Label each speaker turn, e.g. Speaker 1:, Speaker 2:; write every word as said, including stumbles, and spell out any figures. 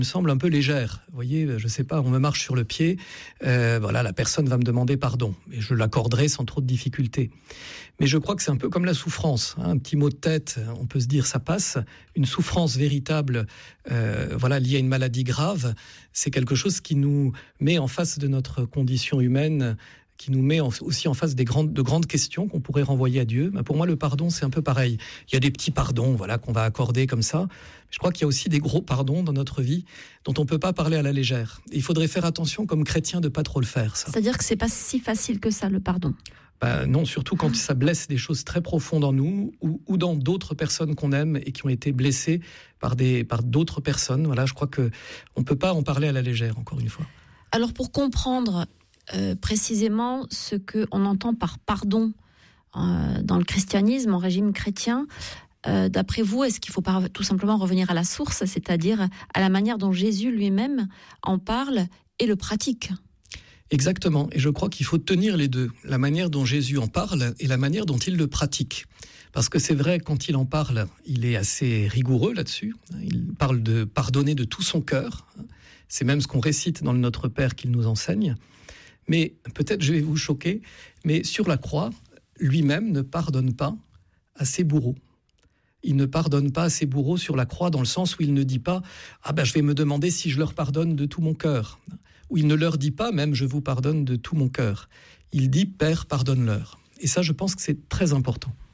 Speaker 1: me semble un peu légère. Vous voyez, je ne sais pas, on me marche sur le pied, euh, voilà, la personne va me demander pardon, et je l'accorderai sans trop de difficulté. Mais je crois que c'est un peu comme la souffrance, hein, un petit mot de tête, on peut se dire ça passe. Une souffrance véritable, euh, voilà, liée à une maladie grave, c'est quelque chose qui nous met en face de notre condition humaine, qui nous met aussi en face des grandes, de grandes questions qu'on pourrait renvoyer à Dieu. Mais pour moi, le pardon, c'est un peu pareil. Il y a des petits pardons, voilà, qu'on va accorder comme ça. Je crois qu'il y a aussi des gros pardons dans notre vie dont on ne peut pas parler à la légère. Et il faudrait faire attention, comme chrétien, de ne pas trop le faire, ça.
Speaker 2: C'est-à-dire que ce n'est pas si facile que ça, le pardon.
Speaker 1: Ben non, surtout quand ça blesse des choses très profondes en nous ou, ou dans d'autres personnes qu'on aime et qui ont été blessées par, des, par d'autres personnes. Voilà, je crois qu'on ne peut pas en parler à la légère, encore une fois.
Speaker 2: Alors, pour comprendre euh, précisément ce qu'on entend par pardon euh, dans le christianisme, en régime chrétien, euh, d'après vous, est-ce qu'il ne faut pas tout simplement revenir à la source, c'est-à-dire à la manière dont Jésus lui-même en parle et le pratique ?
Speaker 1: Exactement, et je crois qu'il faut tenir les deux, la manière dont Jésus en parle et la manière dont il le pratique. Parce que c'est vrai, quand il en parle, il est assez rigoureux là-dessus, il parle de pardonner de tout son cœur, c'est même ce qu'on récite dans le Notre Père qu'il nous enseigne, mais peut-être je vais vous choquer, mais sur la croix, lui-même ne pardonne pas à ses bourreaux. Il ne pardonne pas à ses bourreaux sur la croix dans le sens où il ne dit pas « Ah ben je vais me demander si je leur pardonne de tout mon cœur ». Où il ne leur dit pas même « je vous pardonne de tout mon cœur ». Il dit « Père, pardonne-leur ». Et ça, je pense que c'est très important.